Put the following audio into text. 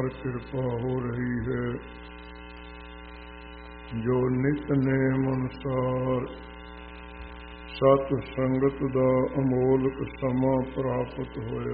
ਕਿਰਪਾ ਹੋ ਰਹੀ ਹੈ। ਜੋ ਨਿਤਨੇਮ ਅਨੁਸਾਰ ਸਤ ਸੰਗਤ ਦਾ ਅਮੋਲਕ ਸਮਾਂ ਪ੍ਰਾਪਤ ਹੋਇਆ।